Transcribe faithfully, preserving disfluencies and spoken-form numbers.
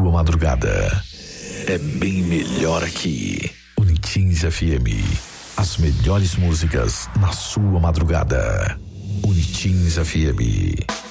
sua madrugada. É bem melhor aqui. Unitins F M. As melhores músicas na sua madrugada. Unitins F M.